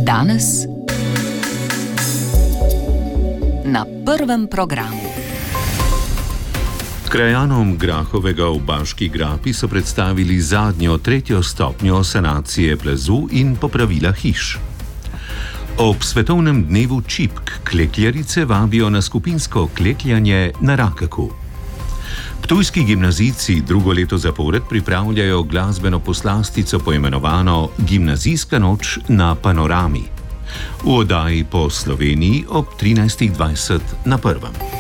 Danes na prvem programu. Krajanom Grahovega v Baški grapi so predstavili zadnjo, tretjo stopnjo sanacije plazu in popravila hiš. Ob svetovnem dnevu čipk klekljarice vabijo na skupinsko klekljanje na Rakaku. Ptujski gimnazijci drugo leto zapored pripravljajo glasbeno poslastico poimenovano Gimnazijska noč na Panorami. V oddaji po Sloveniji ob 13:20 na prvem.